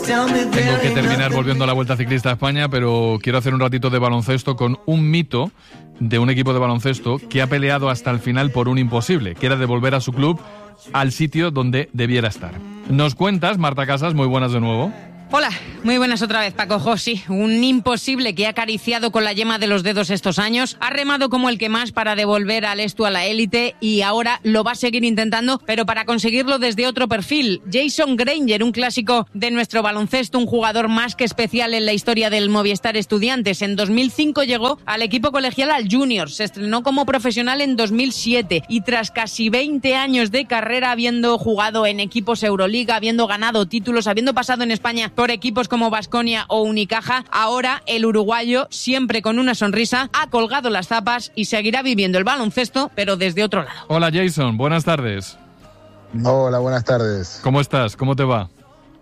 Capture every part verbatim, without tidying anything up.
Tengo que terminar volviendo a la Vuelta Ciclista a España, pero quiero hacer un ratito de baloncesto con un mito de un equipo de baloncesto que ha peleado hasta el final por un imposible, que era devolver a su club al sitio donde debiera estar. Nos cuentas, Marta Casas, muy buenas de nuevo. Hola, muy buenas otra vez, Paco José. Un imposible que ha acariciado con la yema de los dedos estos años, ha remado como el que más para devolver al Estu a la élite y ahora lo va a seguir intentando, pero para conseguirlo desde otro perfil. Jason Granger, un clásico de nuestro baloncesto, un jugador más que especial en la historia del Movistar Estudiantes. En dos mil cinco llegó al equipo colegial al Junior, se estrenó como profesional en dos mil siete y tras casi veinte años de carrera, habiendo jugado en equipos Euroliga, habiendo ganado títulos, habiendo pasado en España por equipos como Baskonia o Unicaja, ahora el uruguayo, siempre con una sonrisa, ha colgado las zapas y seguirá viviendo el baloncesto, pero desde otro lado. Hola Jason, buenas tardes. Hola, buenas tardes. ¿Cómo estás? ¿Cómo te va?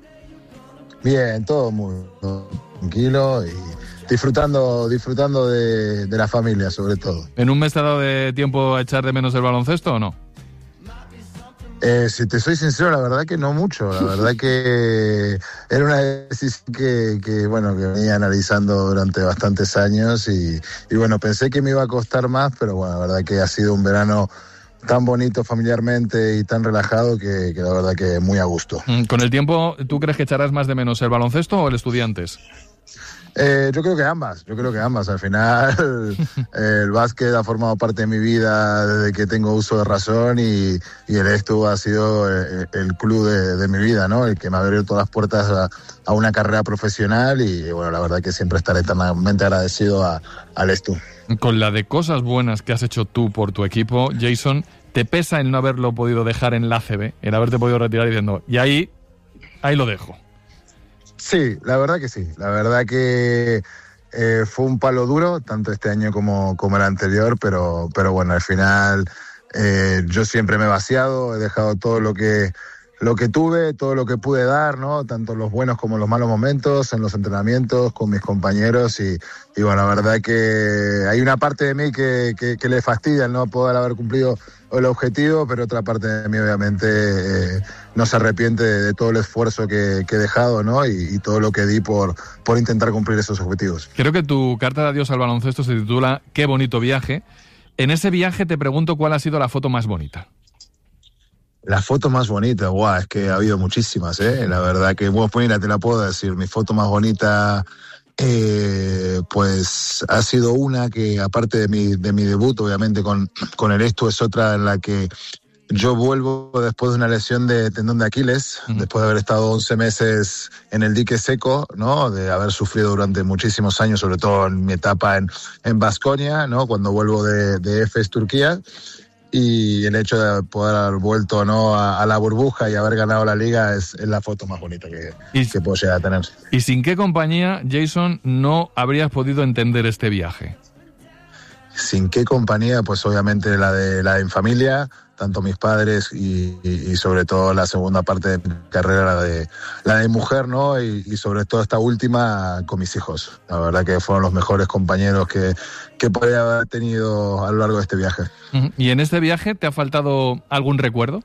Bien, todo muy tranquilo y disfrutando, disfrutando de, de la familia, sobre todo. ¿En un mes te ha dado de tiempo a echar de menos el baloncesto o no? Eh, si te soy sincero, la verdad que no mucho. La verdad que era una decisión que, que, bueno, que venía analizando durante bastantes años y, y bueno, pensé que me iba a costar más, pero bueno, la verdad que ha sido un verano tan bonito familiarmente y tan relajado que, que la verdad que muy a gusto. Con el tiempo, ¿tú crees que echarás más de menos el baloncesto o el Estudiantes? Eh, yo creo que ambas, yo creo que ambas. Al final el básquet ha formado parte de mi vida desde que tengo uso de razón y, y el Estu ha sido el, el club de, de mi vida, ¿no? El que me ha abierto las puertas a, a una carrera profesional y bueno, la verdad que siempre estaré eternamente agradecido a, al Estu. Con la de cosas buenas que has hecho tú por tu equipo, Jason, ¿te pesa el no haberlo podido dejar en la A C B, el haberte podido retirar diciendo, y ahí, ahí lo dejo? Sí, la verdad que sí. La verdad que eh, fue un palo duro, tanto este año como, como el anterior, pero, pero bueno, al final eh, yo siempre me he vaciado, he dejado todo lo que, lo que tuve, todo lo que pude dar, ¿no? Tanto los buenos como los malos momentos, en los entrenamientos, con mis compañeros y, y bueno, la verdad que hay una parte de mí que, que, que le fastidia el no poder haber cumplido el objetivo, pero otra parte de mí obviamente eh, no se arrepiente de, de todo el esfuerzo que, que he dejado, ¿no? Y, y todo lo que di por, por intentar cumplir esos objetivos. Creo que tu carta de adiós al baloncesto se titula Qué bonito viaje. En ese viaje te pregunto cuál ha sido la foto más bonita. La foto más bonita, guau, es que ha habido muchísimas, ¿eh? La verdad que, bueno, pues mira, te la puedo decir, mi foto más bonita, eh, pues ha sido una que, aparte de mi, de mi debut, obviamente con, con el Estu, es otra en la que yo vuelvo después de una lesión de tendón de Aquiles, uh-huh. después de haber estado once meses en el dique seco, ¿no? De haber sufrido durante muchísimos años, sobre todo en mi etapa en, en Baskonia, ¿no? Cuando vuelvo de, de Efes, Turquía. Y el hecho de poder haber vuelto, ¿no? a, a la burbuja y haber ganado la liga es, es la foto más bonita que, y, que puedo llegar a tener. ¿Y sin qué compañía, Jason, no habrías podido entender este viaje? ¿Sin qué compañía? Pues obviamente la de la de mi familia, tanto mis padres y, y, y sobre todo la segunda parte de mi carrera, la de la de mujer, ¿no? Y, y sobre todo esta última con mis hijos. La verdad que fueron los mejores compañeros que, que podría haber tenido a lo largo de este viaje. ¿Y en este viaje te ha faltado algún recuerdo?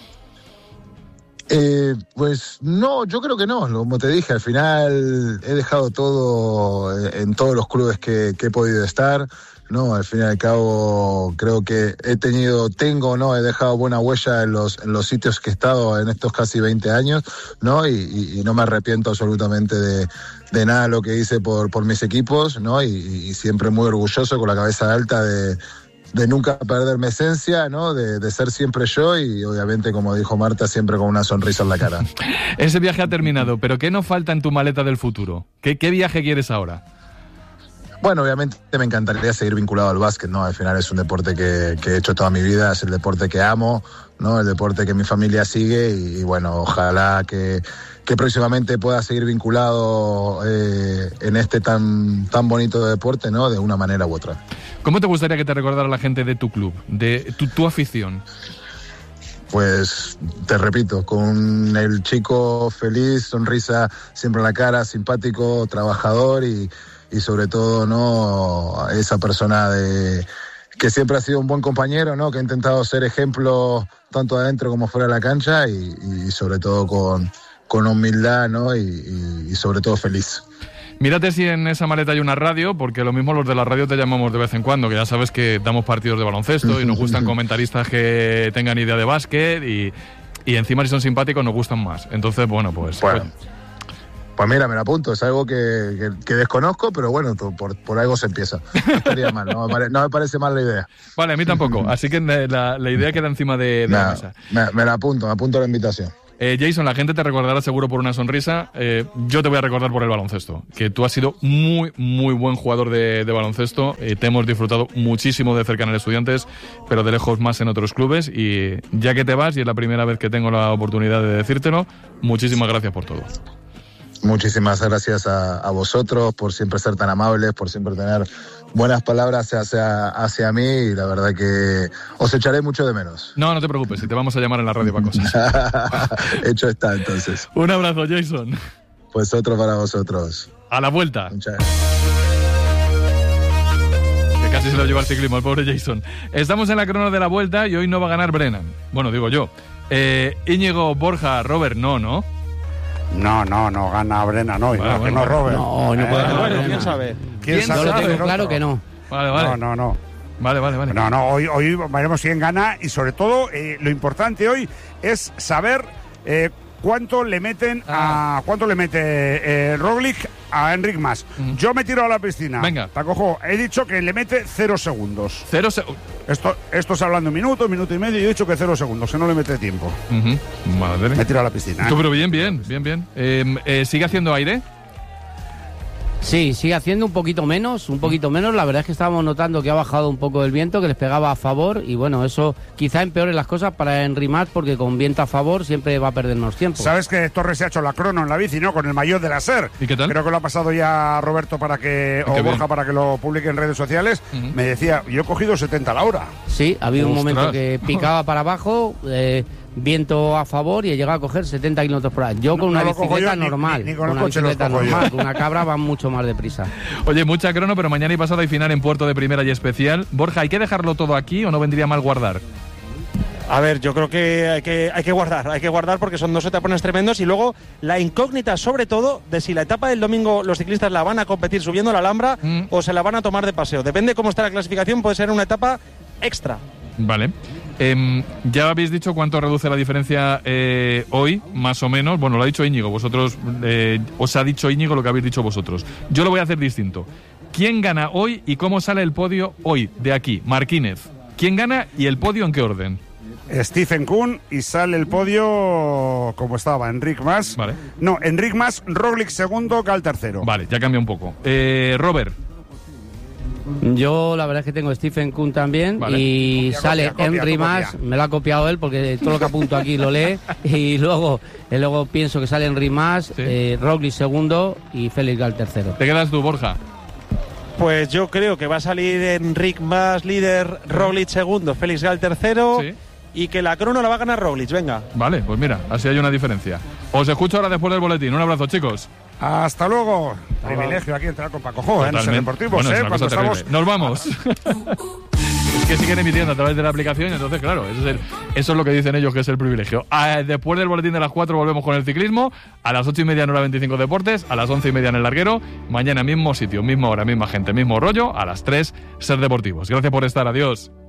Eh, pues no, yo creo que no. Como te dije, al final he dejado todo en todos los clubes que, que he podido estar. No, al fin y al cabo creo que he tenido, tengo, no, he dejado buena huella en los en los sitios que he estado en estos casi veinte años, ¿no? Y, y, y no me arrepiento absolutamente de, de nada lo que hice por, por mis equipos, ¿no? Y, y siempre muy orgulloso, con la cabeza alta de, de nunca perderme esencia, ¿no? De, de ser siempre yo y obviamente, como dijo Marta, siempre con una sonrisa en la cara. Ese viaje ha terminado, pero ¿qué nos falta en tu maleta del futuro? ¿Qué, qué viaje quieres ahora? Bueno, obviamente me encantaría seguir vinculado al básquet, ¿no? Al final es un deporte que, que he hecho toda mi vida, es el deporte que amo, ¿no? El deporte que mi familia sigue y, y bueno, ojalá que, que próximamente pueda seguir vinculado eh, en este tan, tan bonito deporte, ¿no? De una manera u otra. ¿Cómo te gustaría que te recordara la gente de tu club, de tu, tu afición? Pues te repito, con el chico feliz, sonrisa siempre en la cara, simpático, trabajador y... y sobre todo, ¿no? Esa persona de que siempre ha sido un buen compañero, ¿no? Que ha intentado ser ejemplo tanto adentro como fuera de la cancha y, y sobre todo con, con humildad, ¿no? Y, y, y sobre todo feliz. Mírate si en esa maleta hay una radio, porque lo mismo los de la radio te llamamos de vez en cuando, que ya sabes que damos partidos de baloncesto y nos gustan comentaristas que tengan idea de básquet y, y encima si son simpáticos nos gustan más. Entonces, bueno, pues... Bueno. pues Pues mira, me lo apunto, es algo que, que, que desconozco, pero bueno, por, por algo se empieza. No estaría mal, no me, pare, no me parece mal la idea. Vale, a mí tampoco, así que la, la idea queda encima de, de me, la mesa. Me, me la apunto, me apunto a la invitación. Eh, Jason, la gente te recordará seguro por una sonrisa, eh, yo te voy a recordar por el baloncesto, que tú has sido muy, muy buen jugador de, de baloncesto, eh, te hemos disfrutado muchísimo de cerca en el Estudiantes, pero de lejos más en otros clubes, y ya que te vas, y es la primera vez que tengo la oportunidad de decírtelo, muchísimas gracias por todo. Muchísimas gracias a, a vosotros por siempre ser tan amables, por siempre tener buenas palabras hacia, hacia mí, y la verdad que os echaré mucho de menos. No, no te preocupes, si te vamos a llamar en la radio para cosas. Hecho está, entonces. Un abrazo, Jason. Pues otro para vosotros. A la vuelta. Muchas Que casi se lo lleva el ciclismo, el pobre Jason. Estamos en la crono de la vuelta y hoy no va a ganar Brennan. Bueno, digo yo. Eh, Íñigo, Borja, Robert, no, ¿no? No, no, no gana Brennan, no, bueno, no, bueno, que no Robert. No, no puede eh, ganar. bueno, ¿quién sabe? ¿Quién ¿Quién sabe? Yo lo tengo Otro. claro que no. Vale, vale. No, no, no. Vale, vale, vale. No, no, hoy, hoy veremos quién gana y sobre todo eh, lo importante hoy es saber eh, cuánto le meten Ah. a cuánto le mete eh, Roglic a Enric Mas. Ujú. Yo me tiro a la piscina. Venga. Te acojo. He dicho que le mete cero segundos. Cero se... Esto, esto es hablando un minuto, un minuto y medio y he dicho que cero segundos, que no le mete tiempo. Uh-huh. Madre. Me tiro a la piscina. ¿eh? Tú, pero bien, bien, bien, bien. Eh, eh, ¿Sigue haciendo aire? Sí, sigue haciendo un poquito menos, un poquito menos. La verdad es que estábamos notando que ha bajado un poco el viento, que les pegaba a favor. Y bueno, eso quizá empeore las cosas para Enric Mas, porque con viento a favor siempre va a perdernos tiempo. Sabes que Torres se ha hecho la crono en la bici, ¿no? Con el maillot de la SER. ¿Y qué tal? Creo que lo ha pasado ya Roberto para que, o Qué Borja bien. para que lo publique en redes sociales. Ujú. Me decía, yo he cogido setenta a la hora. Sí, ha habido un Ostras. momento que picaba para abajo, eh, viento a favor y he llegado a coger setenta kilómetros por hora. Yo con No- una no lo cojo bicicleta yo, ni- normal, ni- ni con el una coche los bicicleta cojo yo. normal, con una cabra va mucho más deprisa. Oye, mucha crono, pero mañana y pasado hay final en Puerto de Primera y Especial. Borja, ¿hay que dejarlo todo aquí o no vendría mal guardar? A ver, yo creo que hay que, hay que guardar, hay que guardar porque son dos etapones tremendos y luego la incógnita sobre todo de si la etapa del domingo los ciclistas la van a competir subiendo la Alhambra Mm. o se la van a tomar de paseo. Depende cómo está la clasificación, puede ser una etapa extra. Vale. Eh, ya habéis dicho cuánto reduce la diferencia eh, hoy, más o menos. Bueno, lo ha dicho Íñigo, vosotros, eh, os ha dicho Íñigo lo que habéis dicho vosotros. Yo lo voy a hacer distinto. ¿Quién gana hoy y cómo sale el podio hoy, de aquí? Marquínez. ¿Quién gana y el podio en qué orden? Stephen Kuhn y sale el podio como estaba, Enric Mas. Vale. No, Enric Mas, Roglic segundo, Gal tercero. Vale, ya cambia un poco. Eh, Robert. Yo la verdad es que tengo Stephen Kuhn también Vale. y Copia, sale copia, copia, Enric tú Mas, copia. me lo ha copiado él porque todo lo que apunto aquí lo lee y luego, y luego pienso que sale Enric Mas, Sí. eh, Roglic segundo y Félix Gal tercero. ¿Te quedas tú, Borja? Pues yo creo que va a salir Enric Mas líder, Roglic segundo, Félix Gal tercero Sí. y que la crono la va a ganar Roglic, venga. Vale, pues mira, así hay una diferencia. Os escucho ahora después del boletín. Un abrazo, chicos. Hasta luego. Privilegio aquí entrar con Paco Jo, en Totalmente. Deportivos, Bueno, es ¿eh? una Cuando cosa terrible. estamos... Nos vamos. Es que siguen emitiendo a través de la aplicación y entonces, claro, eso es, el- eso es lo que dicen ellos que es el privilegio. Ah, después del boletín de las cuatro volvemos con el ciclismo. A las ocho y media en hora veinticinco Deportes, a las once y media en el Larguero. Mañana mismo sitio, misma hora, misma gente, mismo rollo. A las tres, Ser Deportivos. Gracias por estar. Adiós.